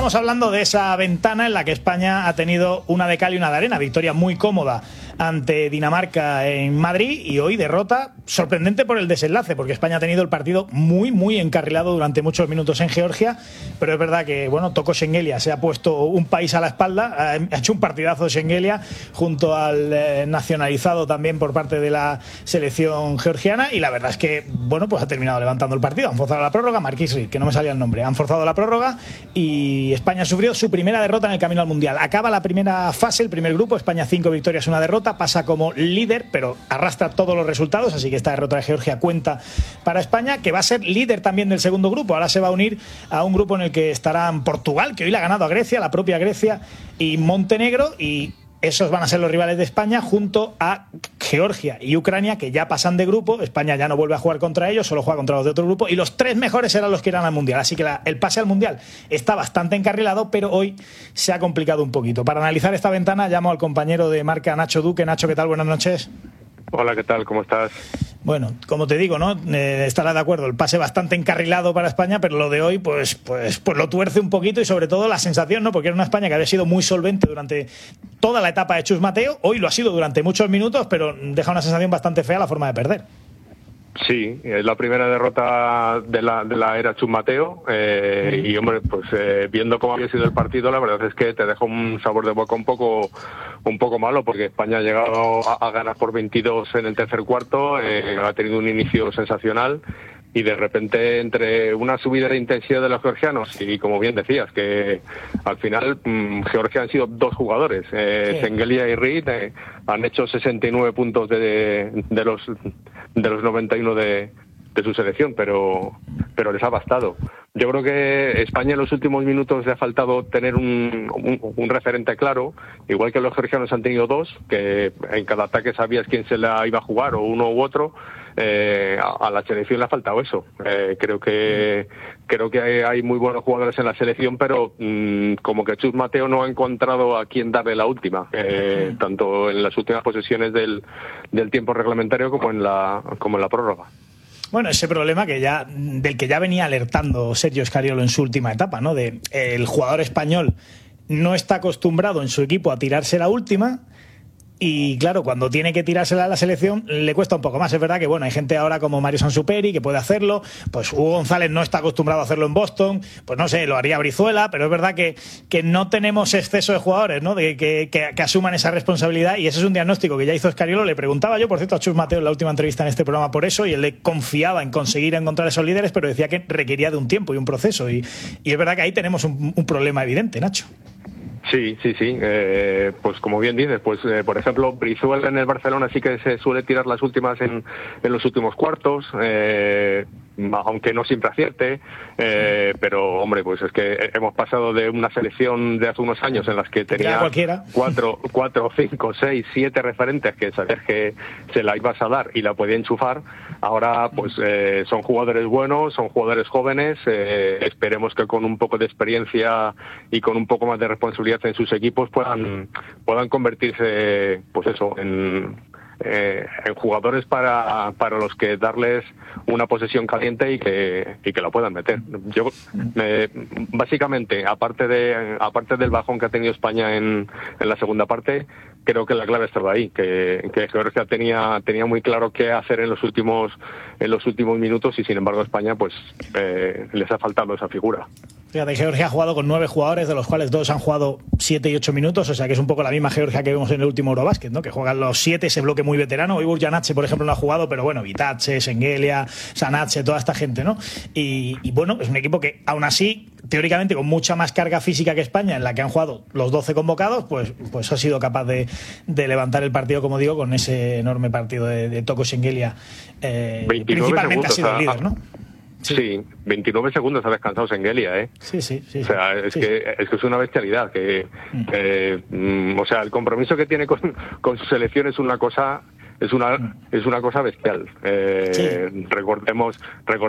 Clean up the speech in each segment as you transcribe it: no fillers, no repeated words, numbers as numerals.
Empezamos hablando de esa ventana en la que España ha tenido una de cal y una de arena. Victoria muy cómoda ante Dinamarca en Madrid y hoy derrota sorprendente por el desenlace, porque España ha tenido el partido muy encarrilado durante muchos minutos en Georgia, pero es verdad que, bueno, Toko Schengelia se ha puesto un país a la espalda, ha hecho un partidazo de Schengelia junto al nacionalizado también por parte de la selección georgiana, y la verdad es que, bueno, pues ha terminado levantando el partido. Han forzado la prórroga, Marquis Reed, que no me salía el nombre, han forzado la prórroga y España sufrió su primera derrota en el camino al Mundial. Acaba la primera fase, el primer grupo, España 5 victorias, 1 derrota, pasa como líder, pero arrastra todos los resultados, así que esta derrota de Georgia cuenta para España, que va a ser líder también del segundo grupo. Ahora se va a unir a un grupo en el que estarán Portugal, que hoy le ha ganado a Grecia, la propia Grecia, y Montenegro, y esos van a ser los rivales de España junto a Georgia y Ucrania, que ya pasan de grupo. España ya no vuelve a jugar contra ellos, solo juega contra los de otro grupo, y los 3 mejores serán los que irán al Mundial. Así que el pase al Mundial está bastante encarrilado, pero hoy se ha complicado un poquito. Para analizar esta ventana llamo al compañero de marca, Nacho Duque. Nacho, ¿qué tal? Buenas noches. Hola, ¿qué tal? ¿Cómo estás? Bueno, como te digo, ¿no? Estarás de acuerdo, el pase bastante encarrilado para España, pero lo de hoy pues lo tuerce un poquito, y sobre todo la sensación, ¿no? Porque era una España que había sido muy solvente durante toda la etapa de Chus Mateo, hoy lo ha sido durante muchos minutos, pero deja una sensación bastante fea la forma de perder. Sí, es la primera derrota de la era Chus Mateo, y hombre, pues viendo cómo había sido el partido, la verdad es que te deja un sabor de boca un poco malo, porque España ha llegado a ganar por 22 en el tercer cuarto, ha tenido un inicio sensacional, y de repente, entre una subida de intensidad de los georgianos y, como bien decías, que al final Georgia han sido 2 jugadores, Schengelia y Reed, han hecho 69 puntos de los 91 de su selección, pero les ha bastado. Yo creo que España en los últimos minutos le ha faltado tener un referente claro, igual que los georgianos han tenido 2, que en cada ataque sabías quién se la iba a jugar, o uno u otro. A la selección le ha faltado eso. Creo que hay muy buenos jugadores en la selección, pero como que Chus Mateo no ha encontrado a quién darle la última, tanto en las últimas posesiones del tiempo reglamentario como en la prórroga. Bueno, ese problema del que ya venía alertando Sergio Scariolo en su última etapa, ¿no? De el jugador español no está acostumbrado en su equipo a tirarse la última. Y claro, cuando tiene que tirársela a la selección le cuesta un poco más. Es verdad que, bueno, hay gente ahora como Mario Sansuperi que puede hacerlo, pues Hugo González no está acostumbrado a hacerlo en Boston, pues no sé, lo haría Brizuela, pero es verdad que no tenemos exceso de jugadores, ¿no? Que asuman esa responsabilidad, y ese es un diagnóstico que ya hizo Scariolo. Le preguntaba yo, por cierto, a Chus Mateo en la última entrevista en este programa por eso, y él le confiaba en conseguir encontrar esos líderes, pero decía que requería de un tiempo y un proceso, y es verdad que ahí tenemos un problema evidente, Nacho. Sí. Pues como bien dices, pues por ejemplo, Brizuela en el Barcelona sí que se suele tirar las últimas en los últimos cuartos, aunque no siempre acierte, pero hombre, pues es que hemos pasado de una selección de hace unos años en las que tenía 4, 5, 6, 7 referentes que sabías que se la ibas a dar y la podía enchufar. Ahora pues son jugadores buenos, son jugadores jóvenes, esperemos que con un poco de experiencia y con un poco más de responsabilidad en sus equipos puedan convertirse, pues eso, en jugadores para los que darles una posesión caliente y que la puedan meter. Yo básicamente, aparte del bajón que ha tenido España en la segunda parte, creo que la clave estaba ahí, que Georgia tenía muy claro qué hacer en los últimos minutos, y sin embargo España pues les ha faltado esa figura. Fíjate, Georgia ha jugado con 9 jugadores, de los cuales 2 han jugado 7 y 8 minutos, o sea que es un poco la misma Georgia que vimos en el último Eurobasket, ¿no? Que juegan los 7, ese bloque muy veterano. Hoy Burjanache, por ejemplo, no ha jugado, pero bueno, Vitace, Schengelia, Sanache, toda esta gente, ¿no? Y bueno, es un equipo que, aún así, teóricamente con mucha más carga física que España, en la que han jugado los 12 convocados, pues ha sido capaz de levantar el partido, como digo, con ese enorme partido de Toko Schengelia. Principalmente ha sido el líder, ¿no? Sí, 29 segundos ha descansado Schengelia, ¿eh? Sí. O sea, es que es una bestialidad. O sea, el compromiso que tiene con su selección es una cosa es una cosa bestial. Recordemos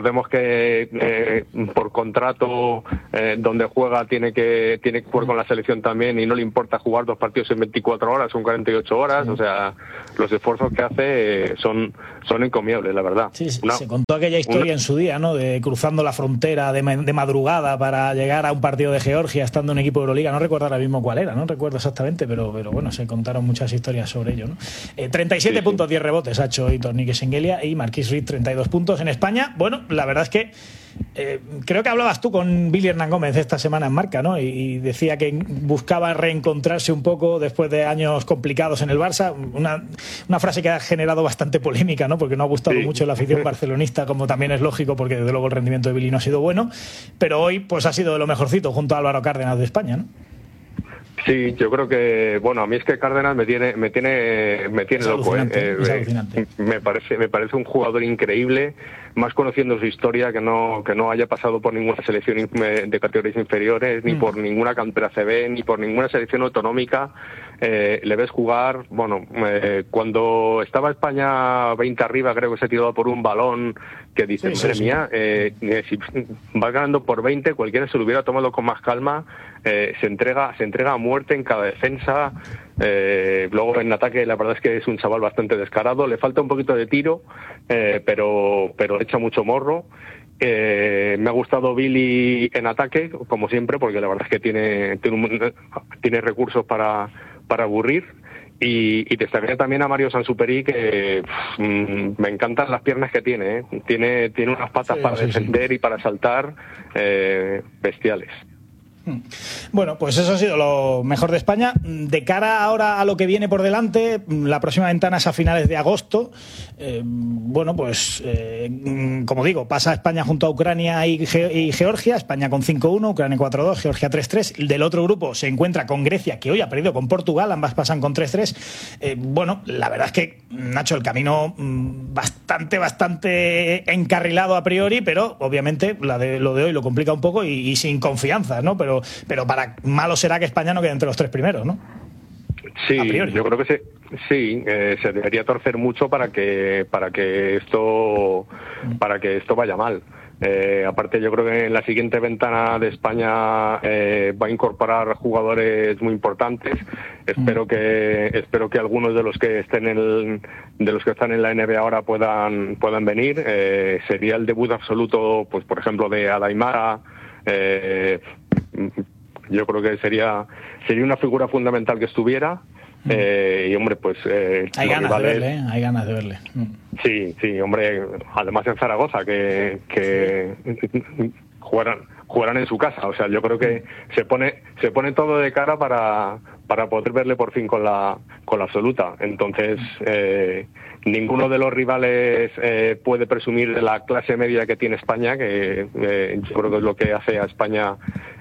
que por contrato donde juega tiene que jugar con la selección también, y no le importa jugar 2 partidos en 24 horas, son 48 horas, o sea, los esfuerzos que hace son encomiables, la verdad. Sí, se contó aquella historia en su día, ¿no? De cruzando la frontera de madrugada para llegar a un partido de Georgia estando en un equipo de Euroliga. No recuerdo ahora mismo cuál era, no recuerdo exactamente, pero bueno, se contaron muchas historias sobre ello, ¿no? 37 puntos, 10 rebotes ha hecho Aitor Niquesengelia, y Marquis Reed 32 puntos. En España, bueno, la verdad es que creo que hablabas tú con Billy Hernán Gómez esta semana en Marca, ¿no? Y decía que buscaba reencontrarse un poco después de años complicados en el Barça. Una frase que ha generado bastante polémica, ¿no? Porque no ha gustado mucho la afición barcelonista, como también es lógico, porque desde luego el rendimiento de Billy no ha sido bueno. Pero hoy pues ha sido de lo mejorcito junto a Álvaro Cárdenas de España, ¿no? Sí, yo creo que, bueno, a mí es que Cárdenas me tiene loco, me parece un jugador increíble, más conociendo su historia, que no haya pasado por ninguna selección de categorías inferiores, ni por ninguna cantera CB, ni por ninguna selección autonómica. Le ves jugar, bueno, cuando estaba España 20 arriba, creo que se tiró por un balón que dice, madre mía, si vas ganando por 20, cualquiera se lo hubiera tomado con más calma. Se entrega a muerte en cada defensa. Luego en ataque la verdad es que es un chaval bastante descarado, le falta un poquito de tiro, pero echa mucho morro. Me ha gustado Billy en ataque, como siempre, porque la verdad es que tiene recursos para aburrir. Y destacaría también a Mario Sansuperi, que me encantan las piernas que tiene. Tiene unas patas para defender y para saltar bestiales. Bueno, pues eso ha sido lo mejor de España. De cara ahora a lo que viene por delante, la próxima ventana es a finales de agosto. Bueno, pues como digo, pasa España junto a Ucrania y Georgia. España con 5-1, Ucrania 4-2, Georgia 3-3. Del otro grupo se encuentra con Grecia, que hoy ha perdido con Portugal, ambas pasan con 3-3. Bueno, la verdad es que, Nacho, el camino bastante encarrilado a priori, pero obviamente lo de hoy lo complica un poco y sin confianza, ¿no? Pero para malo será que España no quede entre los 3 primeros, ¿no? Sí, yo creo que se debería torcer mucho para que esto vaya mal. Aparte, yo creo que en la siguiente ventana de España va a incorporar jugadores muy importantes. Espero que algunos de los que están en la NBA ahora puedan venir. Sería el debut absoluto, pues por ejemplo, de Adaimara. Yo creo que sería una figura fundamental que estuviera. Y hombre, pues hay ganas de verle. Sí, hombre, además en Zaragoza que jugarán en su casa, o sea, yo creo que se pone todo de cara para poder verle por fin con la absoluta. Entonces ninguno de los rivales puede presumir de la clase media que tiene España, que yo creo que es lo que hace a España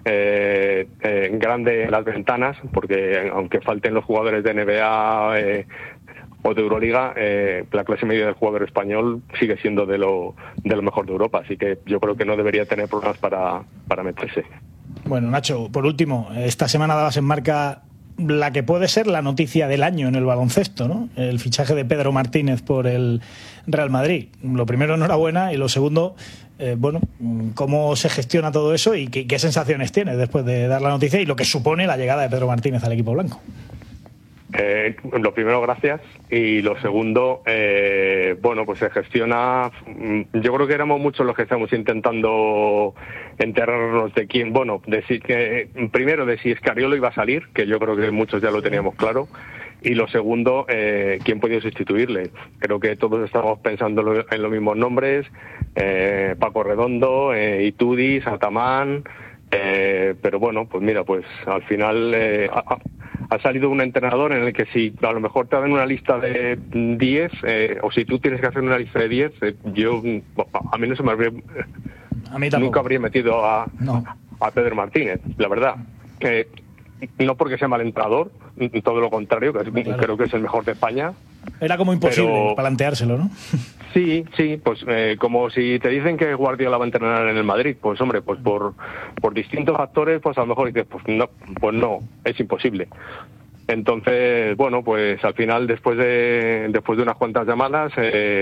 grande en las ventanas, porque aunque falten los jugadores de NBA o de Euroliga, la clase media del jugador español sigue siendo de lo mejor de Europa, así que yo creo que no debería tener problemas para meterse. Bueno, Nacho, por último, esta semana dabas en Marca la que puede ser la noticia del año en el baloncesto, ¿no? El fichaje de Pedro Martínez por el Real Madrid. Lo primero, enhorabuena, y lo segundo, bueno, ¿cómo se gestiona todo eso y qué sensaciones tienes después de dar la noticia y lo que supone la llegada de Pedro Martínez al equipo blanco? Lo primero, gracias, y lo segundo, bueno, pues se gestiona. Yo creo que éramos muchos los que estamos intentando enterarnos de quién, bueno, primero de si Escariolo iba a salir, que yo creo que muchos ya lo teníamos claro, y lo segundo, quién podía sustituirle. Creo que todos estamos pensando en los mismos nombres, Paco Redondo, Itudis, Atamán. Pero bueno, pues mira, pues al final ha salido un entrenador en el que si a lo mejor te dan una lista de 10, o si tú tienes que hacer una lista de 10, a mí no se me habría, nunca habría metido a Pedro Martínez, la verdad. No porque sea mal entrenador, todo lo contrario, creo que es el mejor de España. Era como imposible planteárselo, ¿no? Sí, pues como si te dicen que Guardiola va a entrenar en el Madrid, pues hombre, pues por distintos factores, pues a lo mejor dices, pues no, es imposible. Entonces, bueno, pues al final, después de unas cuantas llamadas,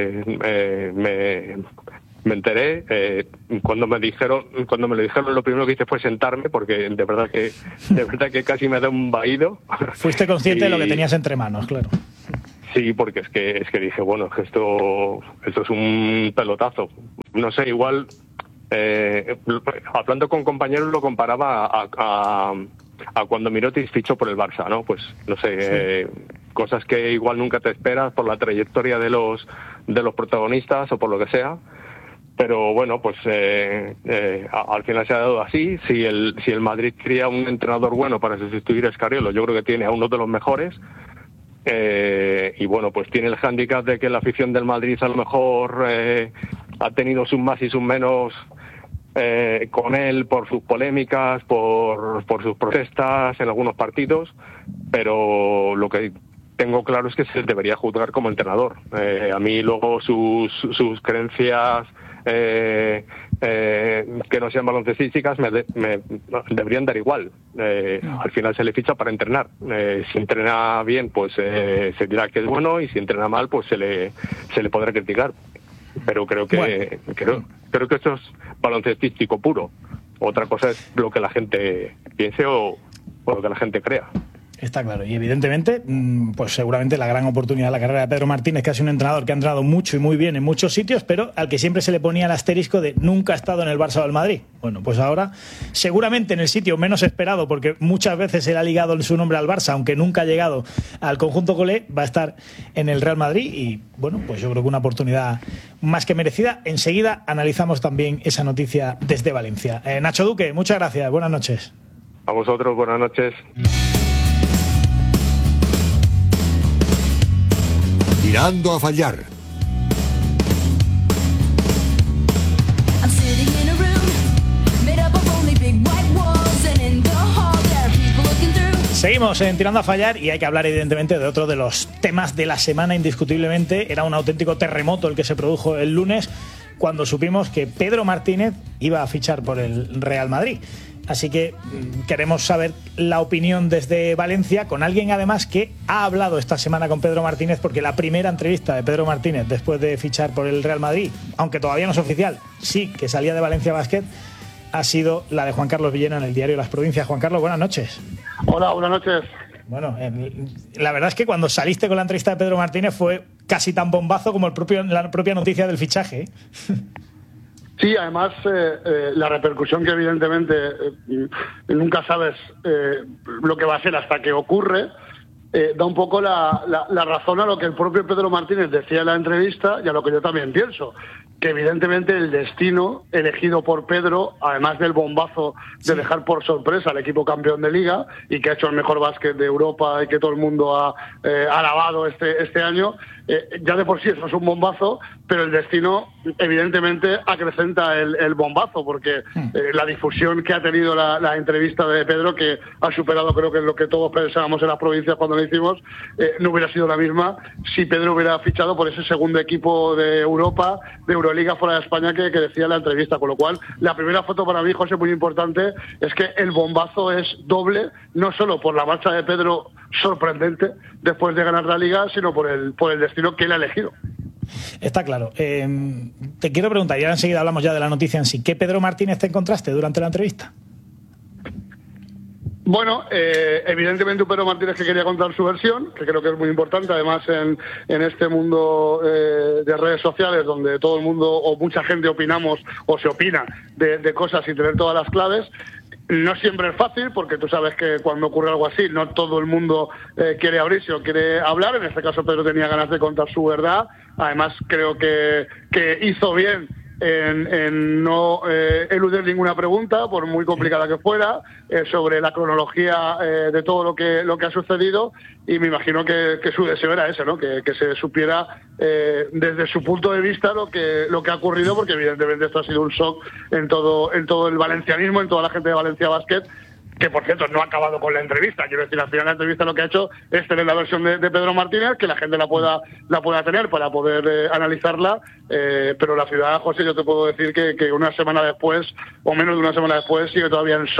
me enteré. Cuando me lo dijeron, lo primero que hice fue sentarme, porque de verdad que casi me da un vaído. Fuiste consciente de lo que tenías entre manos, claro. Sí, porque es que dije, bueno, que esto es un pelotazo. No sé, igual, hablando con compañeros, lo comparaba a cuando Mirotic fichó por el Barça, ¿no? Pues, no sé, cosas que igual nunca te esperas por la trayectoria de los protagonistas o por lo que sea. Pero bueno, pues al final se ha dado así. Si el Madrid quería un entrenador bueno para sustituir a Scariolo, yo creo que tiene a uno de los mejores. Y bueno, pues tiene el hándicap de que la afición del Madrid a lo mejor ha tenido sus más y sus menos con él por sus polémicas, por sus protestas en algunos partidos, pero lo que tengo claro es que se debería juzgar como entrenador. A mí luego sus creencias que no sean baloncestísticas me deberían dar igual. Al final se le ficha para entrenar. Si entrena bien, pues se dirá que es bueno, y si entrena mal, pues se le podrá criticar. Pero creo que esto es baloncestístico puro. Otra cosa es lo que la gente piense o lo que la gente crea. Está claro, y evidentemente, pues seguramente la gran oportunidad de la carrera de Pedro Martínez, que ha sido un entrenador que ha entrenado mucho y muy bien en muchos sitios, pero al que siempre se le ponía el asterisco de nunca ha estado en el Barça o el Madrid. Bueno, pues ahora, seguramente en el sitio menos esperado, porque muchas veces se le ha ligado su nombre al Barça, aunque nunca ha llegado al conjunto culé, va a estar en el Real Madrid, y bueno, pues yo creo que una oportunidad más que merecida. Enseguida analizamos también esa noticia desde Valencia. Nacho Duque, muchas gracias, buenas noches. A vosotros, buenas noches. Tirando a fallar. Seguimos en Tirando a Fallar, y hay que hablar evidentemente de otro de los temas de la semana. Indiscutiblemente era un auténtico terremoto el que se produjo el lunes cuando supimos que Pedro Martínez iba a fichar por el Real Madrid. Así que queremos saber la opinión desde Valencia, con alguien además que ha hablado esta semana con Pedro Martínez, porque la primera entrevista de Pedro Martínez después de fichar por el Real Madrid, aunque todavía no es oficial, sí que salía de Valencia Basket, ha sido la de Juan Carlos Villena en el diario Las Provincias. Juan Carlos, buenas noches. Hola, buenas noches. Bueno, la verdad es que cuando saliste con la entrevista de Pedro Martínez fue casi tan bombazo como la propia noticia del fichaje, ¿eh? Sí, además la repercusión que evidentemente nunca sabes lo que va a ser hasta que ocurre, da un poco la razón a lo que el propio Pedro Martínez decía en la entrevista y a lo que yo también pienso, que evidentemente el destino elegido por Pedro, además del bombazo de dejar por sorpresa al equipo campeón de Liga y que ha hecho el mejor básquet de Europa y que todo el mundo ha alabado este año, ya de por sí eso es un bombazo, pero el destino evidentemente acrecenta el bombazo, porque la difusión que ha tenido la entrevista de Pedro, que ha superado creo que es lo que todos pensábamos en las provincias cuando lo hicimos, no hubiera sido la misma si Pedro hubiera fichado por ese segundo equipo de Europa, de Euroliga fuera de España que decía la entrevista. Con lo cual, la primera foto para mí, José, muy importante, es que el bombazo es doble, no solo por la marcha de Pedro sorprendente después de ganar la Liga, sino por el destino que él ha elegido. Está claro. Te quiero preguntar, y ahora enseguida hablamos ya de la noticia en sí, ¿qué Pedro Martínez te encontraste durante la entrevista? Bueno, evidentemente un Pedro Martínez que quería contar su versión, que creo que es muy importante, además en este mundo de redes sociales donde todo el mundo o mucha gente opinamos o se opina de cosas sin tener todas las claves. No siempre es fácil, porque tú sabes que cuando ocurre algo así no todo el mundo quiere abrirse o quiere hablar. En este caso Pedro tenía ganas de contar su verdad. Además creo que hizo bien en no eludir ninguna pregunta, por muy complicada que fuera, sobre la cronología de todo lo que ha sucedido, y me imagino que su deseo era ese, ¿no? Que se supiera desde su punto de vista lo que ha ocurrido, porque evidentemente esto ha sido un shock en todo el valencianismo, en toda la gente de Valencia Basket, que por cierto no ha acabado con la entrevista. Quiero decir, al final la entrevista lo que ha hecho es tener la versión de Pedro Martínez, que la gente la pueda tener para poder analizarla, pero la ciudad, José, yo te puedo decir que una semana después, o menos de una semana después, sigue todavía en shock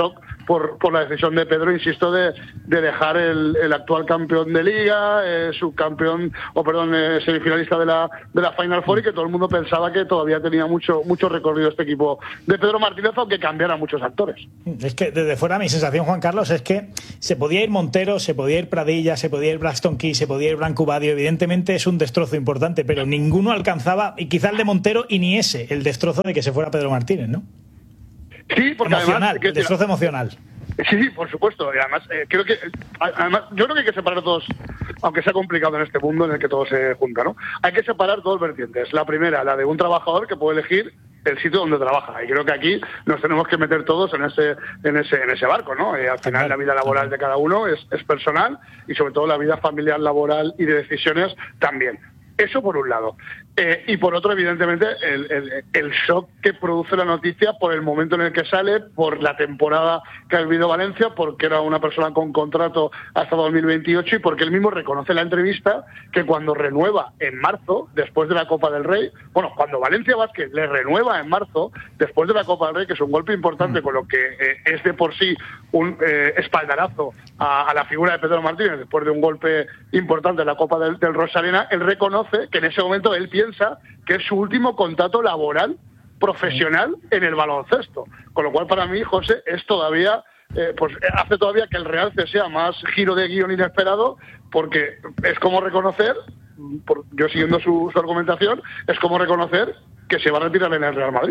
por la decisión de Pedro, insisto, de dejar el actual campeón de Liga, subcampeón, semifinalista de la Final Four, y que todo el mundo pensaba que todavía tenía mucho recorrido este equipo de Pedro Martínez, aunque cambiara muchos actores. Es que desde fuera mi sensación, Juan Carlos, es que se podía ir Montero, se podía ir Pradilla, se podía ir Braxton Key, se podía ir Branco Badio. Evidentemente es un destrozo importante, pero ninguno alcanzaba, y quizá el de Montero, y ni ese, el destrozo de que se fuera Pedro Martínez, ¿no? Sí, porque emocional, además, el destrozo emocional. Sí, por supuesto. Y además, yo creo que hay que separar todos, aunque sea complicado en este mundo en el que todo se junta, ¿no? Hay que separar dos vertientes. La primera, la de un trabajador que puede elegir el sitio donde trabaja. Y creo que aquí nos tenemos que meter todos en ese barco, ¿no? Al final la vida laboral de cada uno es personal, y sobre todo la vida familiar, laboral y de decisiones también. Eso por un lado. Y por otro, evidentemente, el shock que produce la noticia por el momento en el que sale, por la temporada que ha vivido Valencia, porque era una persona con contrato hasta 2028, y porque él mismo reconoce en la entrevista que cuando renueva en marzo, después de la Copa del Rey, cuando Valencia Basket le renueva en marzo, después de la Copa del Rey, que es un golpe importante, con lo que es de por sí un espaldarazo a la figura de Pedro Martínez, después de un golpe importante en la Copa del Rosalena, él reconoce que en ese momento él piensa que es su último contrato laboral profesional en el baloncesto, con lo cual para mí, José, es todavía hace todavía que el realce sea más giro de guión inesperado, porque es como reconocer, yo siguiendo su argumentación, es como reconocer que se va a retirar en el Real Madrid.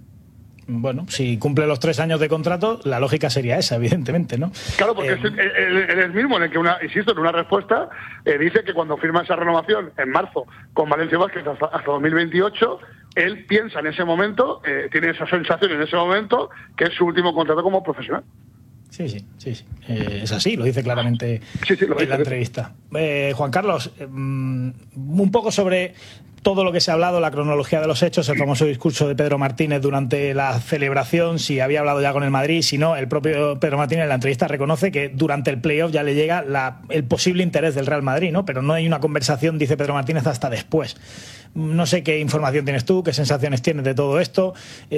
Bueno, si cumple los 3 años de contrato, la lógica sería esa, evidentemente, ¿no? Claro, porque él es mismo en el que, insisto, en una respuesta, dice que cuando firma esa renovación en marzo con Valencia Basket hasta 2028, él piensa en ese momento, tiene esa sensación en ese momento, que es su último contrato como profesional. Sí. Es así, lo dice claramente en la entrevista. Juan Carlos, un poco sobre todo lo que se ha hablado, la cronología de los hechos, el famoso discurso de Pedro Martínez durante la celebración, si había hablado ya con el Madrid, si no, el propio Pedro Martínez en la entrevista reconoce que durante el playoff ya le llega el posible interés del Real Madrid, ¿no? Pero no hay una conversación, dice Pedro Martínez, hasta después. No sé qué información tienes tú, qué sensaciones tienes de todo esto,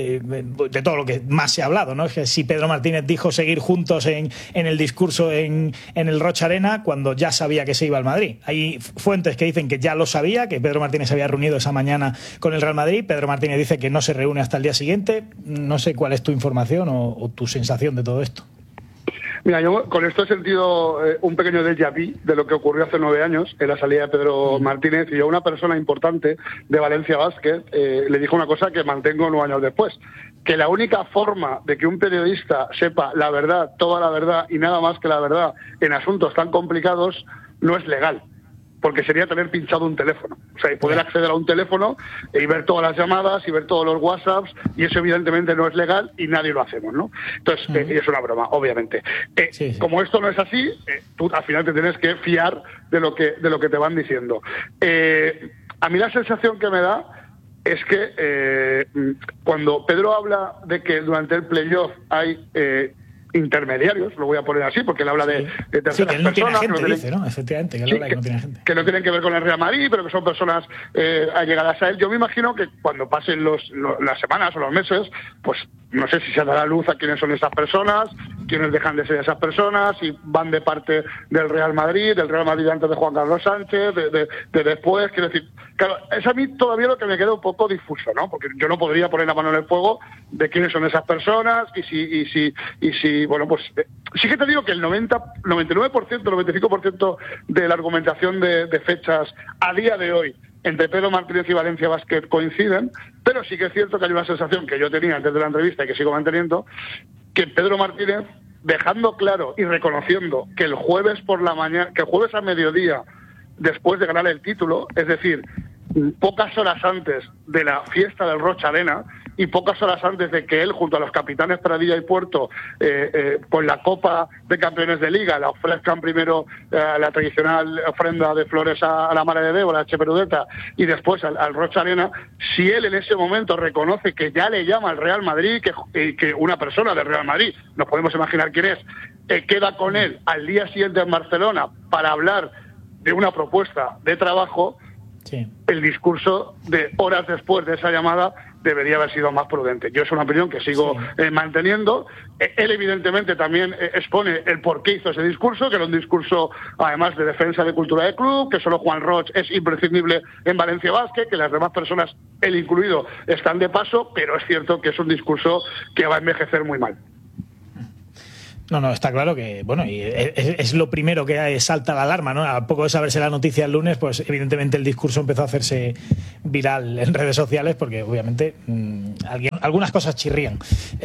de todo lo que más se ha hablado, ¿no? Es que si Pedro Martínez dijo seguir juntos en el discurso en el Rocha Arena cuando ya sabía que se iba al Madrid. Hay fuentes que dicen que ya lo sabía, que Pedro Martínez se había reunido esa mañana con el Real Madrid. Pedro Martínez dice que no se reúne hasta el día siguiente. No sé cuál es tu información o tu sensación de todo esto. Mira, yo con esto he sentido un pequeño déjà vu de lo que ocurrió hace 9 años en la salida de Pedro Martínez, y yo, una persona importante de Valencia Basket, le dijo una cosa que mantengo 9 años después, que la única forma de que un periodista sepa la verdad, toda la verdad y nada más que la verdad en asuntos tan complicados no es legal, porque sería tener pinchado un teléfono, o sea, y poder acceder a un teléfono y ver todas las llamadas y ver todos los WhatsApps, y eso evidentemente no es legal y nadie lo hacemos, ¿no? Entonces, y es una broma, obviamente. Como esto no es así, tú al final te tienes que fiar de lo que te van diciendo. A mí la sensación que me da es que cuando Pedro habla de que durante el playoff hay intermediarios, lo voy a poner así, porque él habla de terceras que él no personas. Tiene gente, dice, ¿no? Efectivamente, que él habla que no tiene gente. Que no tienen que ver con el Real Madrid, pero que son personas allegadas a él. Yo me imagino que cuando pasen las semanas o los meses, pues no sé si se dará luz a quiénes son esas personas, quiénes dejan de ser esas personas, si van de parte del Real Madrid antes de Juan Carlos Sánchez, de después. Quiero decir, claro, es a mí todavía lo que me queda un poco difuso, ¿no? Porque yo no podría poner la mano en el fuego de quiénes son esas personas y si bueno, pues sí que te digo que el 99%, 95% de la argumentación de fechas a día de hoy entre Pedro Martínez y Valencia Basket coinciden, pero sí que es cierto que hay una sensación que yo tenía antes de la entrevista y que sigo manteniendo, que Pedro Martínez, dejando claro y reconociendo que el jueves por la mañana, que el jueves a mediodía, después de ganar el título, es decir, pocas horas antes de la fiesta del Rocha Arena y pocas horas antes de que él, junto a los capitanes Pradilla y Puerto, con la Copa de Campeones de Liga, la ofrezcan primero la tradicional ofrenda de flores a la Mare de Déu, a la Cheperudeta, y después al Rocha Arena, si él en ese momento reconoce que ya le llama al Real Madrid, que una persona del Real Madrid, nos podemos imaginar quién es, queda con él al día siguiente en Barcelona para hablar de una propuesta de trabajo, Sí. El discurso de horas después de esa llamada debería haber sido más prudente. Yo es una opinión que sigo manteniendo. Él evidentemente también expone el por qué hizo ese discurso, que era un discurso además de defensa de cultura de club, que solo Juan Roig es imprescindible en Valencia Basket, que las demás personas, él incluido, están de paso, pero es cierto que es un discurso que va a envejecer muy mal. No, está claro que, bueno, y es lo primero que salta la alarma, ¿no? A poco de saberse la noticia el lunes, pues evidentemente el discurso empezó a hacerse viral en redes sociales porque obviamente algunas cosas chirrían.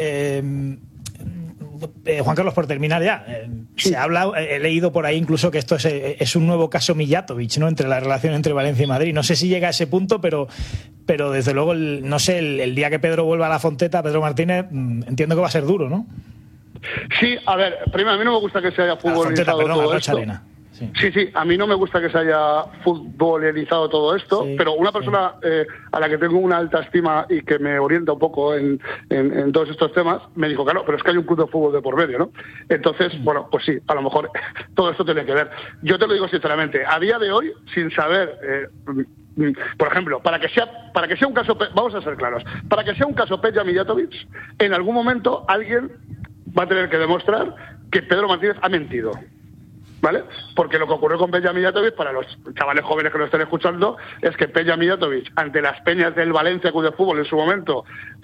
Juan Carlos, por terminar ya, se habla, he leído por ahí incluso que esto es un nuevo caso Mijatovic, ¿no? Entre la relación entre Valencia y Madrid. No sé si llega a ese punto, pero desde luego, no sé, el día que Pedro vuelva a la Fonteta, Pedro Martínez, entiendo que va a ser duro, ¿no? Sí, a ver, primero, a mí no me gusta que se haya futbolizado todo esto. Sí, a mí no me gusta que se haya futbolizado todo esto, pero una persona a la que tengo una alta estima y que me orienta un poco en todos estos temas, me dijo, claro, pero es que hay un club de fútbol de por medio, ¿no? Entonces, bueno, pues sí, a lo mejor todo esto tiene que ver. Yo te lo digo sinceramente, a día de hoy, sin saber... por ejemplo, para que sea un caso, vamos a ser claros, para que sea un caso Peja Mijatovic, en algún momento alguien va a tener que demostrar que Pedro Martínez ha mentido, ¿vale? Porque lo que ocurrió con Peja Mijatovic, para los chavales jóvenes que lo estén escuchando, es que Peja Mijatovic, ante las peñas del Valencia Club de Fútbol en su momento,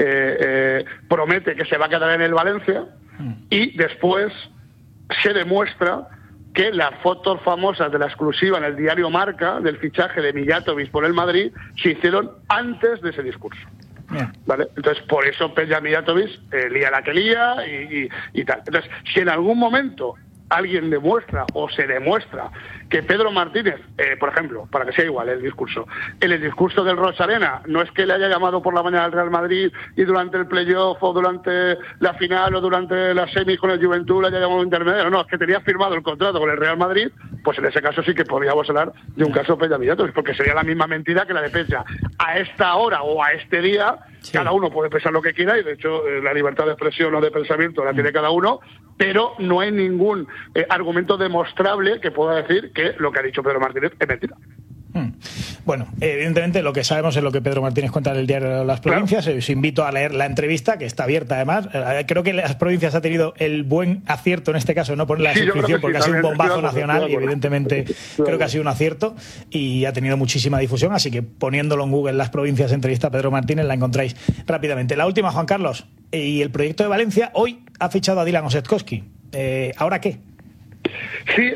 promete que se va a quedar en el Valencia y después se demuestra que las fotos famosas de la exclusiva en el diario Marca del fichaje de Mijatovic por el Madrid se hicieron antes de ese discurso. ¿Vale? Entonces, por eso Peja Mijatovic lía la que lía y tal. Entonces, si en algún momento alguien demuestra o se demuestra que Pedro Martínez, por ejemplo, para que sea igual el discurso, en el discurso del Rosarena, no es que le haya llamado por la mañana al Real Madrid y durante el playoff o durante la final o durante la semi con el Juventud le haya llamado intermediario, no, es que tenía firmado el contrato con el Real Madrid, pues en ese caso sí que podríamos hablar de un caso Peja Mijatovic, porque sería la misma mentira que la de Peja. A esta hora o a este día, cada uno puede pensar lo que quiera y de hecho la libertad de expresión o de pensamiento la tiene cada uno, pero no hay ningún argumento demostrable que pueda decir que lo que ha dicho Pedro Martínez es mentira. Bueno, evidentemente lo que sabemos es lo que Pedro Martínez cuenta en el diario Las Provincias. Os invito a leer la entrevista, que está abierta además. Creo que Las Provincias ha tenido el buen acierto en este caso, no poner la suscripción, porque ha sido un bombazo nacional y evidentemente creo que ha sido un acierto y ha tenido muchísima difusión, así que poniéndolo en Google Las Provincias entrevista a Pedro Martínez la encontráis rápidamente. La última, Juan Carlos, y el proyecto de Valencia hoy ha fichado a Dylan Osetkowski. ¿Ahora qué? Sí,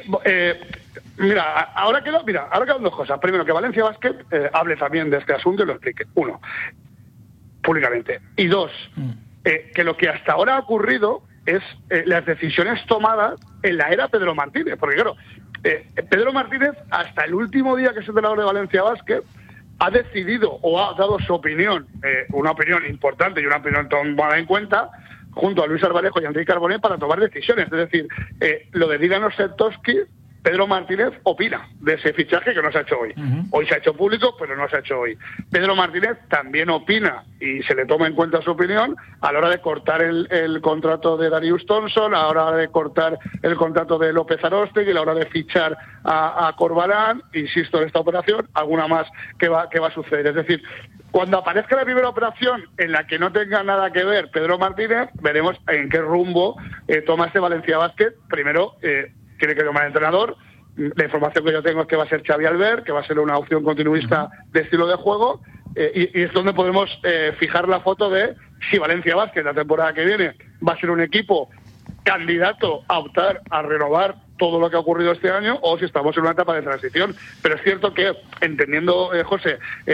Mira, ahora quedan dos cosas. Primero, que Valencia Basket hable también de este asunto y lo explique. Uno, públicamente. Y dos, que lo que hasta ahora ha ocurrido es las decisiones tomadas en la era Pedro Martínez. Porque claro, Pedro Martínez, hasta el último día que es entrenador de Valencia Basket, ha decidido o ha dado su opinión, una opinión importante y una opinión tomada en cuenta, junto a Luis Arbalejo y Enrique Carbonell, para tomar decisiones. Es decir, lo de Dylan Osetkowski, Pedro Martínez opina de ese fichaje que no se ha hecho hoy. Hoy se ha hecho público, pero no se ha hecho hoy. Pedro Martínez también opina, y se le toma en cuenta su opinión, a la hora de cortar el contrato de Darius Thompson, a la hora de cortar el contrato de López Aróstegui, a la hora de fichar a Corbalán, insisto en esta operación, alguna más que va a suceder. Es decir, cuando aparezca la primera operación en la que no tenga nada que ver Pedro Martínez, veremos en qué rumbo toma este Valencia Basket. Primero, tiene que tomar entrenador. La información que yo tengo es que va a ser Xavi Albert, que va a ser una opción continuista de estilo de juego, y es donde podemos fijar la foto de si Valencia Basket la temporada que viene va a ser un equipo candidato a optar a renovar todo lo que ha ocurrido este año o si estamos en una etapa de transición. Pero es cierto que, entendiendo, José,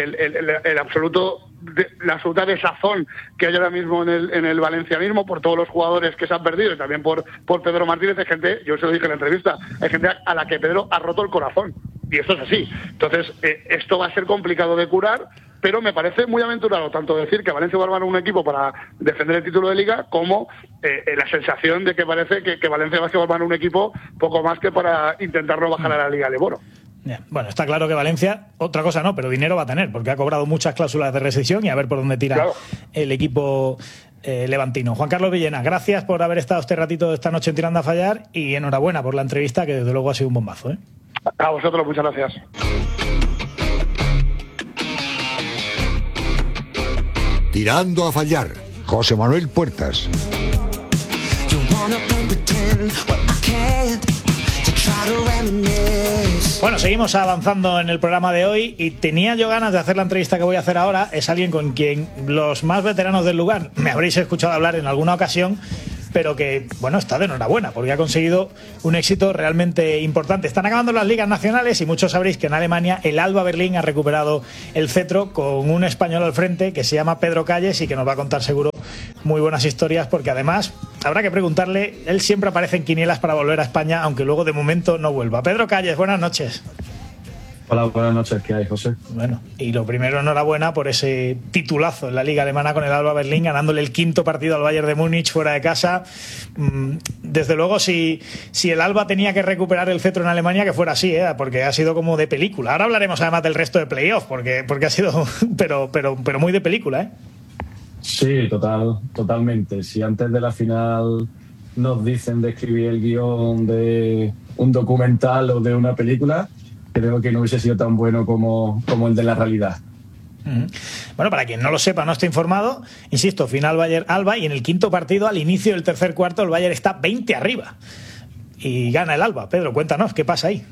la absoluta desazón que hay ahora mismo en el valencianismo por todos los jugadores que se han perdido y también por Pedro Martínez, hay gente, yo se lo dije en la entrevista, hay gente a la que Pedro ha roto el corazón. Y esto es así. Entonces, esto va a ser complicado de curar, pero me parece muy aventurado tanto decir que Valencia va a armar un equipo para defender el título de Liga como la sensación de que parece que Valencia va a armar un equipo poco más que para intentar no bajar a la Liga de Leboro. Bueno, está claro que Valencia, otra cosa no, pero dinero va a tener, porque ha cobrado muchas cláusulas de rescisión y a ver por dónde tira el equipo levantino. Juan Carlos Villena, gracias por haber estado este ratito esta noche en Tirando a Fallar y enhorabuena por la entrevista, que desde luego ha sido un bombazo. A vosotros, muchas gracias. Tirando a fallar. José Manuel Puertas. Bueno, seguimos avanzando en el programa de hoy y tenía yo ganas de hacer la entrevista que voy a hacer ahora. Es alguien con quien los más veteranos del lugar me habréis escuchado hablar en alguna ocasión, pero que, bueno, está de enhorabuena porque ha conseguido un éxito realmente importante. Están acabando las ligas nacionales y muchos sabréis que en Alemania el Alba Berlín ha recuperado el cetro con un español al frente que se llama Pedro Calles y que nos va a contar seguro muy buenas historias, porque además habrá que preguntarle, él siempre aparece en quinielas para volver a España, aunque luego de momento no vuelva. Pedro Calles, buenas noches. Hola, buenas noches, ¿qué hay, José? Bueno, y lo primero, enhorabuena por ese titulazo en la Liga Alemana con el Alba Berlín, ganándole el 5º partido al Bayern de Múnich fuera de casa. Desde luego, si el Alba tenía que recuperar el cetro en Alemania, que fuera así, porque ha sido como de película. Ahora hablaremos además del resto de playoff, porque ha sido, pero muy de película, ¿eh? Sí, totalmente. Si antes de la final nos dicen de escribir el guión de un documental o de una película, creo que no hubiese sido tan bueno como el de la realidad. Bueno, para quien no lo sepa, no esté informado, insisto, final Bayern-Alba, y en el 5º partido, al inicio del tercer cuarto, el Bayern está 20 arriba y gana el Alba. Pedro, cuéntanos, ¿qué pasa ahí?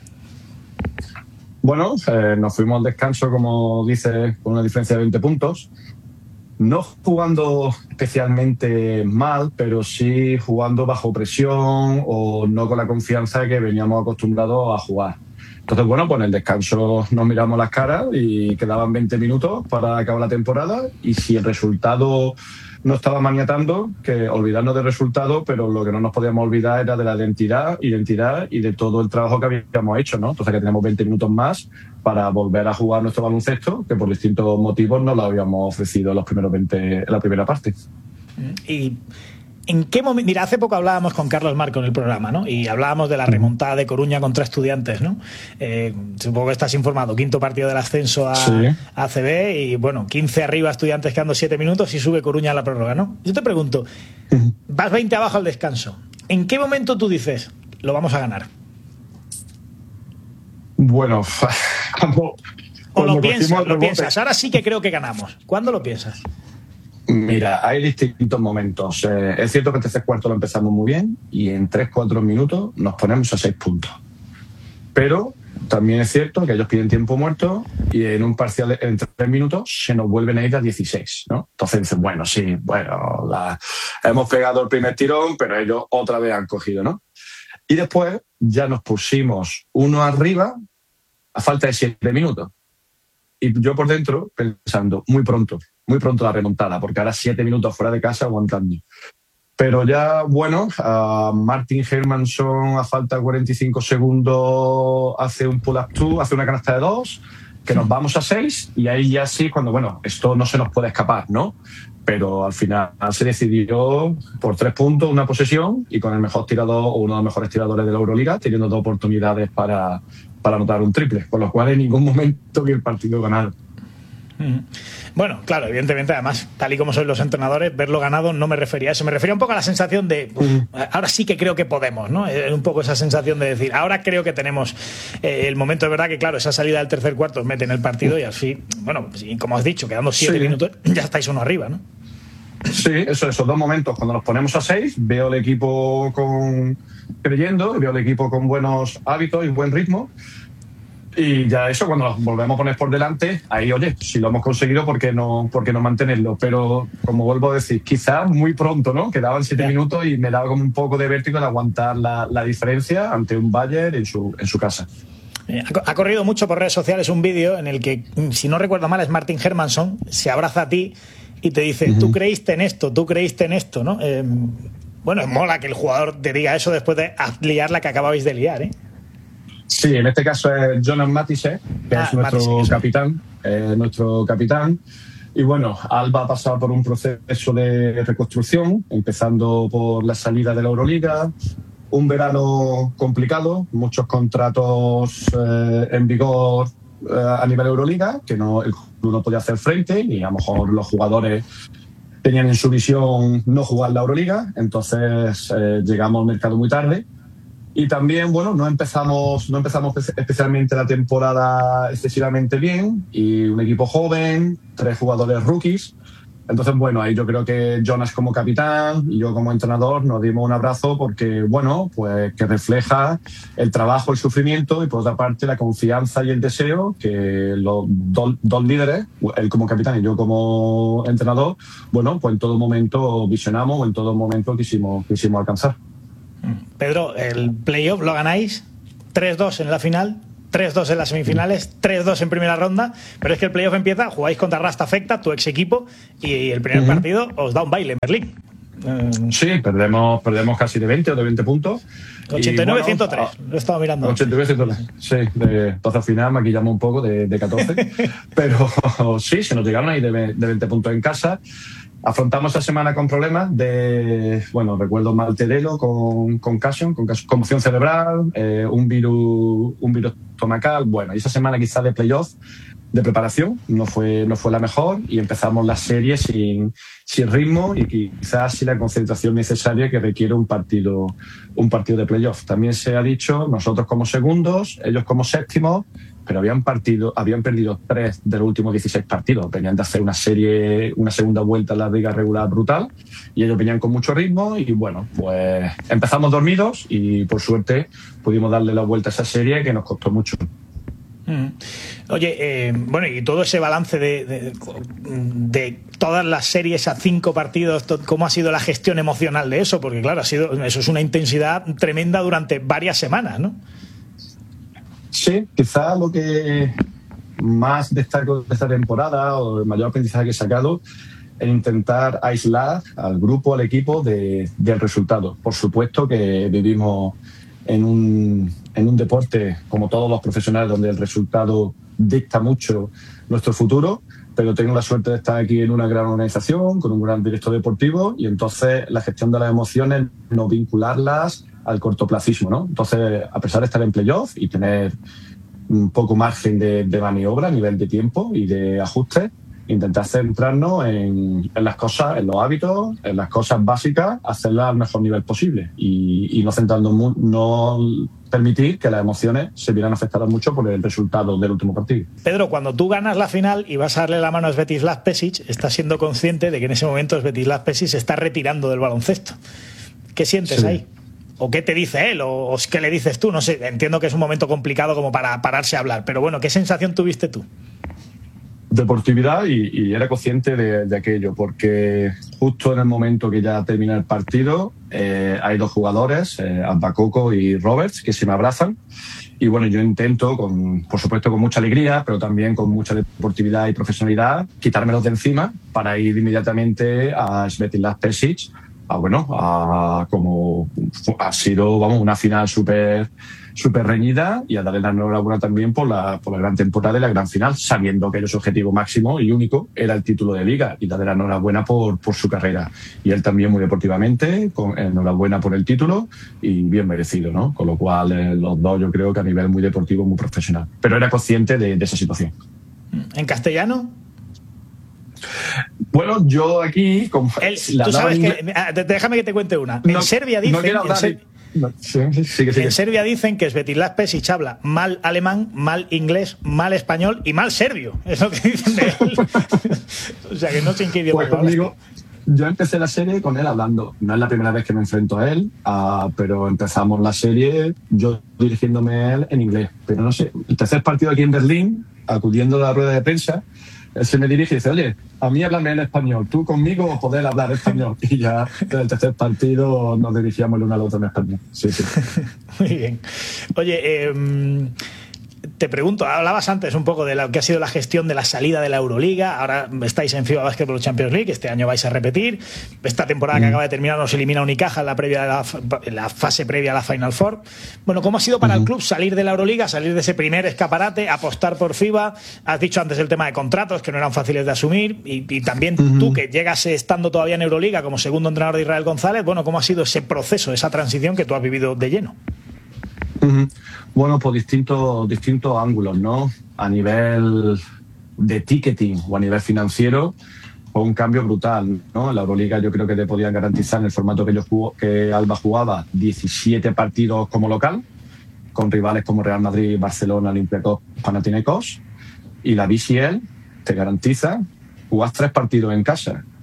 Bueno, nos fuimos al descanso, como dices, con una diferencia de 20 puntos. No jugando especialmente mal, pero sí jugando bajo presión o no con la confianza que veníamos acostumbrados a jugar. Entonces, bueno, pues en el descanso nos miramos las caras y quedaban 20 minutos para acabar la temporada, y si el resultado no estaba maniatando, que olvidarnos del resultado, pero lo que no nos podíamos olvidar era de la identidad y de todo el trabajo que habíamos hecho, ¿no? Entonces, que tenemos 20 minutos más para volver a jugar nuestro baloncesto, que por distintos motivos no lo habíamos ofrecido los primeros 20 en la primera parte. Y ¿en qué momento? Mira, hace poco hablábamos con Carlos Marco en el programa, ¿no? Y hablábamos de la remontada de Coruña contra Estudiantes, ¿no? Supongo que estás informado. 5º partido del ascenso a ACB y, bueno, 15 arriba Estudiantes quedando 7 minutos y sube Coruña a la prórroga, ¿no? Yo te pregunto, vas 20 abajo al descanso. ¿En qué momento tú dices, lo vamos a ganar? Bueno, o lo piensas. Ahora sí que creo que ganamos. ¿Cuándo lo piensas? Mira, hay distintos momentos. Es cierto que el tercer cuarto lo empezamos muy bien y en 3-4 minutos nos ponemos a 6 puntos. Pero también es cierto que ellos piden tiempo muerto y en un parcial en 3 minutos se nos vuelven a ir a 16, ¿no? Entonces dicen, hemos pegado el primer tirón, pero ellos otra vez han cogido, ¿no? Y después ya nos pusimos uno arriba a falta de 7 minutos. Y yo por dentro pensando, muy pronto la remontada, porque ahora 7 minutos fuera de casa aguantando. Pero ya, bueno, Martin Hermansson a falta de 45 segundos hace un pull-up two, hace una canasta de 2, que nos vamos a 6, y ahí ya sí, cuando, bueno, esto no se nos puede escapar, ¿no? Pero al final se decidió por 3 puntos, una posesión, y con el mejor tirador o uno de los mejores tiradores de la Euroliga, teniendo 2 oportunidades para anotar un triple, por lo cual en ningún momento vi el partido ganado. Bueno, claro, evidentemente, además, tal y como sois los entrenadores, verlo ganado no me refería a eso, me refería un poco a la sensación de ahora sí que creo que podemos, ¿no? Un poco esa sensación de decir, ahora creo que tenemos el momento. De verdad que, claro, esa salida del tercer cuarto os mete en el partido y así, bueno, y como has dicho, quedando 7 minutos, ya estáis uno arriba, ¿no? Sí, esos 2 momentos, cuando nos ponemos a 6, veo el equipo creyendo, veo el equipo con buenos hábitos y buen ritmo. Y ya eso, cuando nos volvemos a poner por delante, ahí, oye, si lo hemos conseguido, ¿por qué no mantenerlo? Pero, como vuelvo a decir, quizás muy pronto, ¿no? Quedaban 7 minutos y me daba como un poco de vértigo de aguantar la diferencia ante un Bayern en su casa. Ha corrido mucho por redes sociales un vídeo en el que, si no recuerdo mal, es Martin Hermansson, se abraza a ti y te dice, tú creíste en esto, ¿no? Bueno, mola que el jugador te diga eso después de liar la que acababais de liar, ¿eh? Sí, en este caso es Jonas Matisse, que es nuestro capitán. Y bueno, Alba ha pasado por un proceso de reconstrucción, empezando por la salida de la Euroliga, un verano complicado, muchos contratos en vigor a nivel Euroliga, que el club no podía hacer frente, y a lo mejor los jugadores tenían en su visión no jugar la Euroliga. Entonces llegamos al mercado muy tarde. Y también, bueno, no empezamos especialmente la temporada excesivamente bien, y un equipo joven, 3 jugadores rookies, Entonces, bueno, ahí yo creo que Jonas como capitán y yo como entrenador nos dimos un abrazo porque, bueno, pues que refleja el trabajo, el sufrimiento y por otra parte la confianza y el deseo que los dos líderes, él como capitán y yo como entrenador, bueno, pues en todo momento visionamos o en todo momento quisimos alcanzar. Pedro, el playoff lo ganáis 3-2 en la final, 3-2 en las semifinales, 3-2 en primera ronda, pero es que el playoff empieza, jugáis contra Rastafecta, tu ex equipo, y el primer partido os da un baile en Berlín. Sí, perdemos casi de 20 o de 20 puntos. 89-103, bueno, lo he estado mirando. 89-103, sí. Entonces al final maquillamos un poco de 14, pero sí, se nos llegaron ahí de 20 puntos en casa. Afrontamos esa semana con problemas recuerdo mal Tedelo con concussion, con conmoción cerebral, un virus estomacal. Bueno, y esa semana quizás de playoff, de preparación, no fue la mejor y empezamos la serie sin ritmo y quizás sin la concentración necesaria que requiere un partido de playoff. También se ha dicho, nosotros como segundos, ellos como séptimos, pero habían perdido 3 de los últimos 16 partidos. Venían de hacer una segunda vuelta en la liga regular brutal y ellos venían con mucho ritmo y bueno, pues empezamos dormidos y por suerte pudimos darle la vuelta a esa serie que nos costó mucho. Oye, y todo ese balance de todas las series a 5 partidos, ¿cómo ha sido la gestión emocional de eso? Porque claro, eso es una intensidad tremenda durante varias semanas, ¿no? Sí, quizás lo que más destaco de esta temporada o el mayor aprendizaje que he sacado es intentar aislar al grupo, al equipo del resultado. Por supuesto que vivimos en un deporte, como todos los profesionales, donde el resultado dicta mucho nuestro futuro, pero tengo la suerte de estar aquí en una gran organización, con un gran director deportivo, y entonces la gestión de las emociones, no vincularlas al cortoplacismo, ¿no? Entonces, a pesar de estar en playoff y tener un poco margen de maniobra a nivel de tiempo y de ajuste, intentar centrarnos en las cosas, en los hábitos, en las cosas básicas, hacerlas al mejor nivel posible y no permitir que las emociones se vieran afectadas mucho por el resultado del último partido. Pedro, cuando tú ganas la final y vas a darle la mano a Svetislav Pesic, estás siendo consciente de que en ese momento Svetislav Pesic se está retirando del baloncesto. ¿Qué sientes ahí? ¿O qué te dice él? ¿O qué le dices tú? No sé, entiendo que es un momento complicado como para pararse a hablar, pero bueno, ¿qué sensación tuviste tú? Deportividad y era consciente de aquello, porque justo en el momento que ya termina el partido hay 2 jugadores, Bakoko y Roberts, que se me abrazan y bueno, yo intento, por supuesto con mucha alegría, pero también con mucha deportividad y profesionalidad, quitármelos de encima para ir inmediatamente a Svetislav Pesic, como ha sido una final súper reñida y a darle la enhorabuena también por la gran temporada y la gran final, sabiendo que su objetivo máximo y único era el título de liga, y darle la enhorabuena por su carrera. Y él también muy deportivamente, enhorabuena por el título y bien merecido, ¿no? Con lo cual los dos yo creo que a nivel muy deportivo, muy profesional. Pero era consciente de esa situación. ¿En castellano? Bueno, yo aquí... Tú sabes que... Déjame que te cuente una. En Serbia dicen... En Serbia dicen que Svetislav Pesic habla mal alemán, mal inglés, mal español y mal serbio. Es lo que dicen de él. O sea, que no sé en qué idioma conmigo. Yo empecé la serie con él hablando. No es la primera vez que me enfrento a él, pero empezamos la serie yo dirigiéndome a él en inglés. Pero no sé, el tercer partido aquí en Berlín, acudiendo a la rueda de prensa, él se me dirige y dice: oye, a mí háblame en español, tú conmigo poder hablar español. Y ya en el tercer partido nos dirigíamos el uno al otro en español. Sí. Muy bien. Oye, te pregunto, hablabas antes un poco de lo que ha sido la gestión de la salida de la Euroliga. Ahora estáis en FIBA Basketball Champions League, este año vais a repetir. Esta temporada que acaba de terminar nos elimina Unicaja en la fase previa a la Final Four. Bueno, ¿cómo ha sido para el club salir de la Euroliga, salir de ese primer escaparate, apostar por FIBA? Has dicho antes el tema de contratos, que no eran fáciles de asumir, y también tú, que llegas estando todavía en Euroliga como segundo entrenador de Israel González. Bueno, ¿cómo ha sido ese proceso, esa transición que tú has vivido de lleno? Bueno, por distintos ángulos, ¿no? A nivel de ticketing o a nivel financiero, fue un cambio brutal, ¿no? En la Euroliga yo creo que te podían garantizar, en el formato que Alba jugaba, 17 partidos como local, con rivales como Real Madrid, Barcelona, Olympiacos, Panathinaikos, y la BCL te garantiza jugar 3 partidos en casa.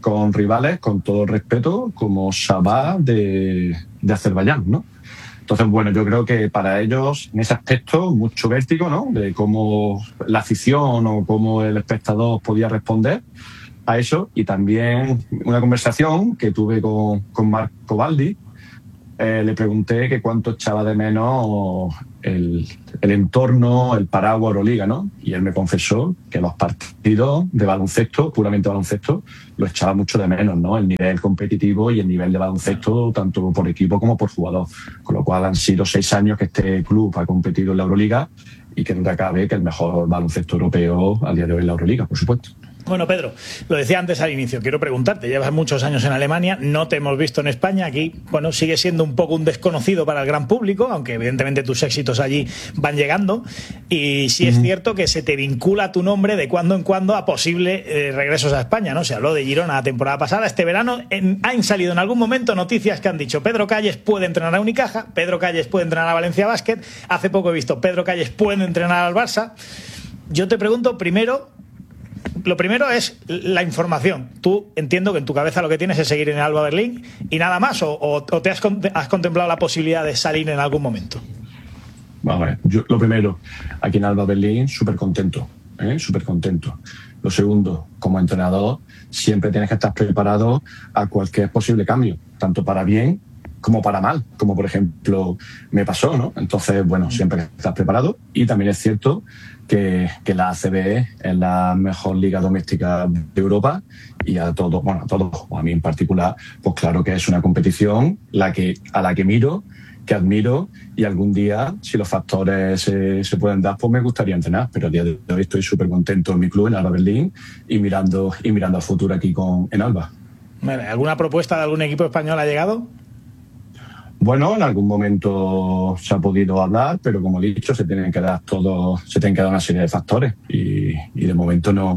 con rivales, con todo respeto, como Sabah de Azerbaiyán, ¿no? Entonces, bueno, yo creo que para ellos, en ese aspecto, mucho vértigo, ¿no? De cómo la afición o cómo el espectador podía responder a eso. Y también una conversación que tuve con Marco Baldi. Le pregunté que cuánto echaba de menos el entorno, el paraguas Euroliga, ¿no? Y él me confesó que los partidos de baloncesto, puramente baloncesto, lo echaba mucho de menos, ¿no? El nivel competitivo y el nivel de baloncesto, tanto por equipo como por jugador. Con lo cual han sido 6 años que este club ha competido en la Euroliga y que nunca cabe que el mejor baloncesto europeo al día de hoy es la Euroliga, por supuesto. Bueno, Pedro, lo decía antes al inicio, quiero preguntarte, llevas muchos años en Alemania, no te hemos visto en España, aquí, bueno, sigue siendo un poco un desconocido para el gran público, aunque evidentemente tus éxitos allí van llegando, y sí es cierto que se te vincula tu nombre de cuando en cuando a posibles regresos a España, ¿no? Se habló de Girona la temporada pasada, este verano han salido en algún momento noticias que han dicho Pedro Calles puede entrenar a Unicaja, Pedro Calles puede entrenar a Valencia Basket, hace poco he visto Pedro Calles puede entrenar al Barça. Yo te pregunto lo primero es la información. Tú entiendo que en tu cabeza lo que tienes es seguir en Alba Berlín y nada más, o te has contemplado la posibilidad de salir en algún momento. Vamos a ver, yo, lo primero, aquí en Alba Berlín, súper contento, súper contento. Lo segundo, como entrenador, siempre tienes que estar preparado a cualquier posible cambio, tanto para bien como para mal, como por ejemplo me pasó, ¿no? Entonces, bueno, siempre estás preparado. Y también es cierto que la ACB es la mejor liga doméstica de Europa y a todos, o a mí en particular, pues claro que es una competición a la que miro, que admiro, y algún día, si los factores se pueden dar, pues me gustaría entrenar, pero a día de hoy estoy súper contento en mi club, en Alba Berlín, y mirando al futuro aquí en Alba. ¿Alguna propuesta de algún equipo español ha llegado? Bueno, en algún momento se ha podido hablar, pero como he dicho, se tienen que dar una serie de factores y de momento no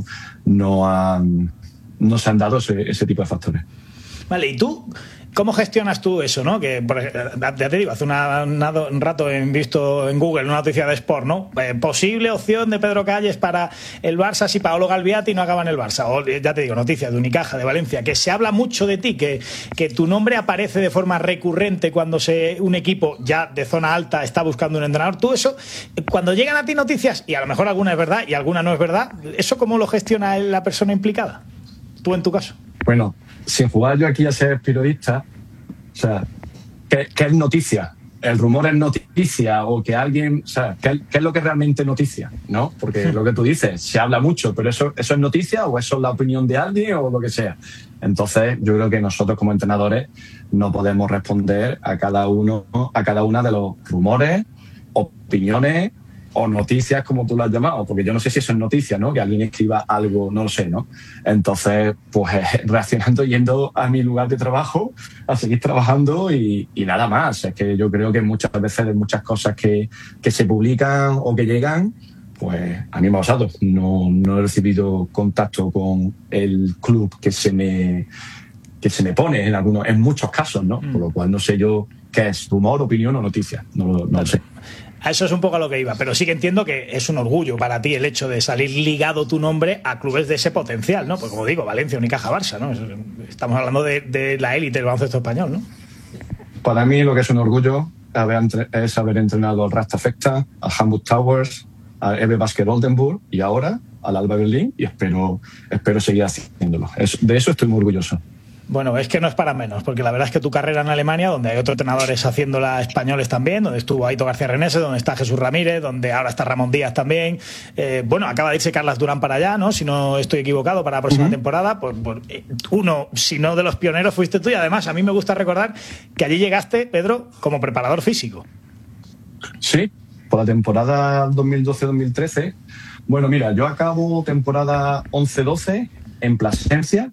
se han dado ese tipo de factores. Vale, ¿y tú cómo gestionas tú eso, no? Que ya te digo, hace un rato he visto en Google una noticia de Sport, ¿no? Posible opción de Pedro Calles para el Barça si Paolo Galviati no acaba en el Barça. O ya te digo, noticias de Unicaja, de Valencia, que se habla mucho de ti, que tu nombre aparece de forma recurrente cuando un equipo ya de zona alta está buscando un entrenador. Tú eso, cuando llegan a ti noticias, y a lo mejor alguna es verdad y alguna no es verdad, ¿eso cómo lo gestiona la persona implicada? Tú en tu caso. Bueno, sin jugar yo aquí a ser periodista, o sea, ¿qué es noticia? ¿El rumor es noticia? O que alguien, o sea, ¿qué es lo que es realmente noticia? ¿No? Porque lo que tú dices, se habla mucho, pero ¿eso es noticia o eso es la opinión de alguien o lo que sea? Entonces, yo creo que nosotros como entrenadores no podemos responder a cada una de los rumores, opiniones o noticias, como tú lo has llamado, porque yo no sé si eso es noticia, ¿no? Que alguien escriba algo, no lo sé, ¿no? Entonces, pues reaccionando, yendo a mi lugar de trabajo, a seguir trabajando y nada más. Es que yo creo que muchas veces de muchas cosas que se publican o que llegan, pues a mí me ha pasado. No he recibido contacto con el club que se me pone en muchos casos, ¿no? Por lo cual no sé yo qué es, rumor, opinión o noticia. No lo sé. A eso es un poco a lo que iba, pero sí que entiendo que es un orgullo para ti el hecho de salir ligado tu nombre a clubes de ese potencial, ¿no? Pues como digo, Valencia, Unicaja, Barça, ¿no? Estamos hablando de la élite del baloncesto español, ¿no? Para mí lo que es un orgullo es haber entrenado al Rasta Fekta, al Hamburg Towers, al EB Basket Oldenburg y ahora al Alba Berlín, y espero seguir haciéndolo. De eso estoy muy orgulloso. Bueno, es que no es para menos, porque la verdad es que tu carrera en Alemania, donde hay otros entrenadores haciéndola españoles también, donde estuvo Aito García Renese, donde está Jesús Ramírez, donde ahora está Ramón Díaz también, bueno, acaba de irse Carlas Durán para allá, ¿no? Si no estoy equivocado, para la próxima temporada, pues uno, si no de los pioneros, fuiste tú, y además a mí me gusta recordar que allí llegaste, Pedro, como preparador físico. Sí, por la temporada 2012-2013. Bueno, mira, yo acabo temporada 11-12 en Plasencia,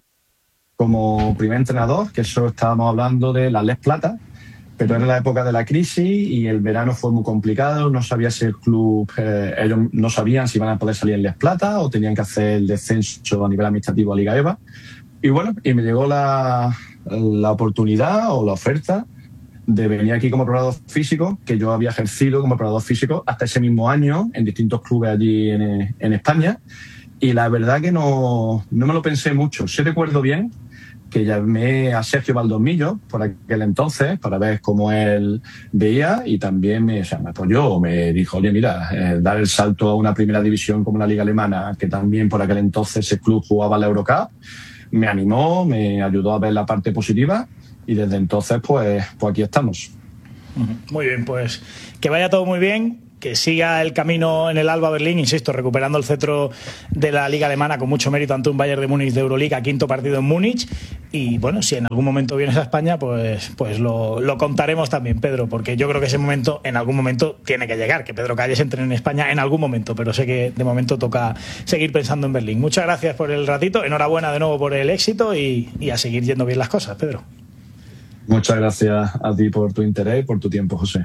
como primer entrenador, que eso estábamos hablando de la Les Plata, pero era la época de la crisis y el verano fue muy complicado, no sabía si el club, ellos no sabían si iban a poder salir en Les Plata o tenían que hacer el descenso a nivel administrativo a Liga EVA. Y bueno, y me llegó la oportunidad o la oferta de venir aquí como preparador físico, que yo había ejercido como preparador físico hasta ese mismo año en distintos clubes allí en España. Y la verdad que no me lo pensé mucho. Sí recuerdo bien que llamé a Sergio Valdomillo por aquel entonces para ver cómo él veía, y también me apoyó, me dijo, oye, mira, dar el salto a una primera división como la Liga Alemana, que también por aquel entonces ese club jugaba la Eurocup, me animó, me ayudó a ver la parte positiva, y desde entonces pues aquí estamos. Muy bien, pues que vaya todo muy bien, que siga el camino en el Alba Berlín, insisto, recuperando el cetro de la Liga Alemana con mucho mérito ante un Bayern de Múnich de Euroliga, quinto partido en Múnich. Y bueno, si en algún momento vienes a España, pues lo contaremos también, Pedro, porque yo creo que ese momento, en algún momento, tiene que llegar, que Pedro Calles entre en España en algún momento, pero sé que de momento toca seguir pensando en Berlín. Muchas gracias por el ratito, enhorabuena de nuevo por el éxito y a seguir yendo bien las cosas, Pedro. Muchas gracias a ti por tu interés y por tu tiempo, José.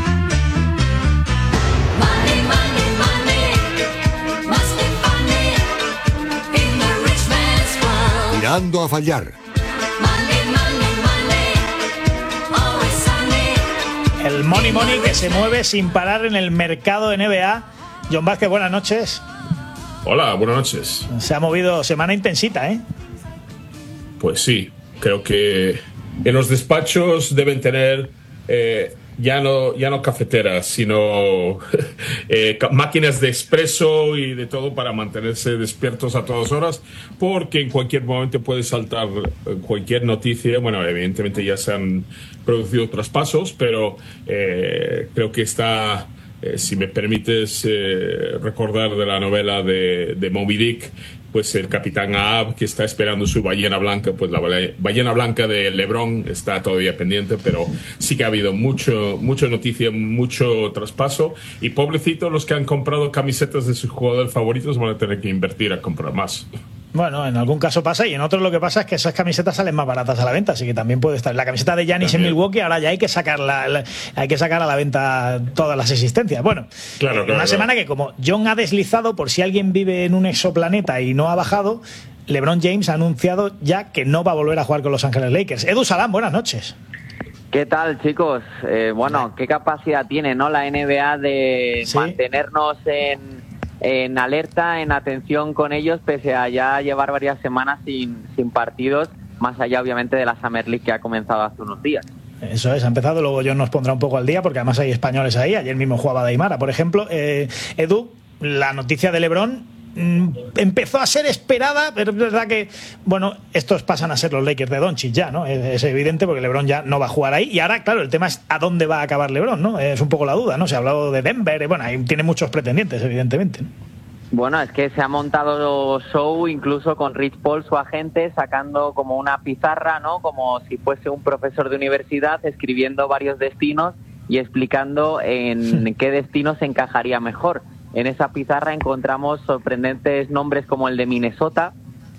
Tirando a fallar. El money que se mueve sin parar en el mercado de NBA. John Vázquez, buenas noches. Hola, buenas noches. Se ha movido semana intensita, ¿eh? Pues sí, creo que en los despachos deben tener ya no cafeteras, sino máquinas de expreso y de todo para mantenerse despiertos a todas horas, porque en cualquier momento puede saltar cualquier noticia. Bueno, evidentemente ya se han producido traspasos, pero creo que está, si me permites recordar de la novela de Moby Dick, pues el capitán Ahab, que está esperando su ballena blanca, pues la ballena blanca de LeBron está todavía pendiente, pero sí que ha habido mucha noticia, mucho traspaso, y pobrecitos los que han comprado camisetas de sus jugadores favoritos van a tener que invertir a comprar más. Bueno, en algún caso pasa, y en otros lo que pasa es que esas camisetas salen más baratas a la venta, así que también puede estar. La camiseta de Giannis en Milwaukee, ahora ya hay que sacar a la venta todas las existencias. Bueno, una semana que, como John ha deslizado, por si alguien vive en un exoplaneta y no ha bajado, LeBron James ha anunciado ya que no va a volver a jugar con Los Ángeles Lakers. Edu Salán, buenas noches. ¿Qué tal, chicos? Bueno, ¿qué capacidad tiene, no, la NBA de mantenernos en alerta, en atención con ellos, pese a ya llevar varias semanas sin partidos, más allá obviamente de la Summer League que ha comenzado hace unos días? Eso es, ha empezado, luego John nos pondrá un poco al día, porque además hay españoles ahí. Ayer mismo jugaba Daimara, por ejemplo. Edu, la noticia de LeBron empezó a ser esperada, pero es verdad que, bueno, estos pasan a ser los Lakers de Doncic ya, ¿no? Es evidente, porque LeBron ya no va a jugar ahí, y ahora, claro, el tema es a dónde va a acabar LeBron, ¿no? Es un poco la duda, ¿no? Se ha hablado de Denver, bueno, ahí tiene muchos pretendientes, evidentemente, ¿no? Bueno, es que se ha montado show incluso con Rich Paul, su agente, sacando como una pizarra, ¿no? Como si fuese un profesor de universidad, escribiendo varios destinos y explicando en qué destino se encajaría mejor. En esa pizarra encontramos sorprendentes nombres como el de Minnesota.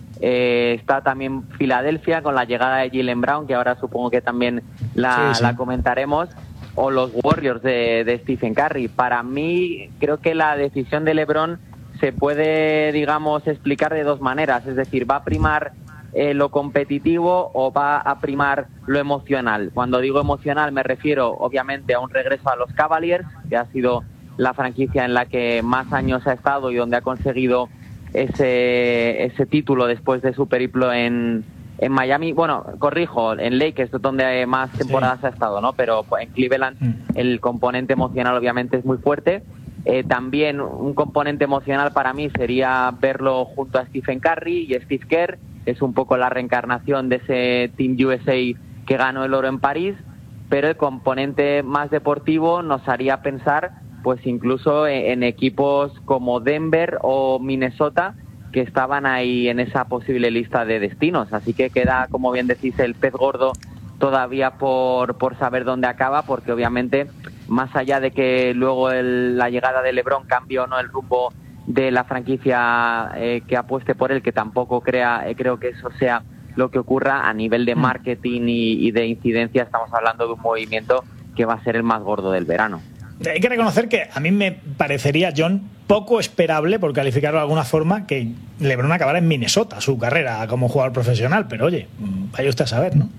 Está también Filadelfia con la llegada de Jaylen Brown, que ahora supongo que también la comentaremos, o los Warriors de Stephen Curry. Para mí, creo que la decisión de LeBron se puede, digamos, explicar de dos maneras. Es decir, ¿va a primar lo competitivo o va a primar lo emocional? Cuando digo emocional me refiero obviamente a un regreso a los Cavaliers, que ha sido la franquicia en la que más años ha estado y donde ha conseguido ese título después de su periplo en Miami. Bueno, corrijo, en Lakers es donde más temporadas ha estado, ¿no? Pero en Cleveland el componente emocional obviamente es muy fuerte. También un componente emocional para mí sería verlo junto a Stephen Curry y Steve Kerr. Es un poco la reencarnación de ese Team USA que ganó el oro en París, pero el componente más deportivo nos haría pensar pues incluso en equipos como Denver o Minnesota, que estaban ahí en esa posible lista de destinos. Así que queda, como bien decís, el pez gordo todavía por saber dónde acaba, porque obviamente, más allá de que luego la llegada de LeBron cambió, ¿no?, el rumbo de la franquicia que apueste por él, que tampoco creo que eso sea lo que ocurra a nivel de marketing y de incidencia. Estamos hablando de un movimiento que va a ser el más gordo del verano. Hay que reconocer que a mí me parecería, John, poco esperable, por calificarlo de alguna forma, que LeBron acabara en Minnesota su carrera como jugador profesional, pero oye, vaya usted a saber, ¿no?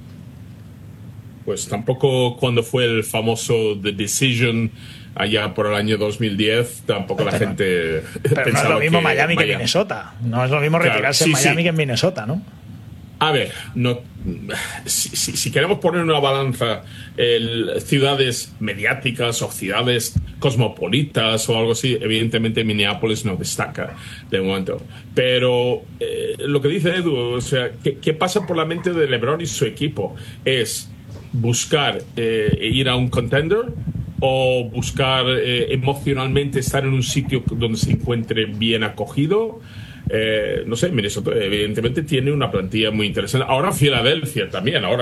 Pues tampoco cuando fue el famoso The Decision allá por el año 2010, tampoco la gente pero no es lo mismo Miami que Minnesota. No es lo mismo retirarse en Miami que en Minnesota, ¿no? A ver, no, si queremos poner una balanza ciudades mediáticas o ciudades cosmopolitas o algo así, evidentemente Minneapolis no destaca de momento. Pero lo que dice Edu, o sea, ¿qué pasa por la mente de LeBron y su equipo? ¿Es buscar ir a un contender o buscar emocionalmente estar en un sitio donde se encuentre bien acogido? No sé, Minnesota evidentemente tiene una plantilla muy interesante. Ahora Filadelfia también, ahora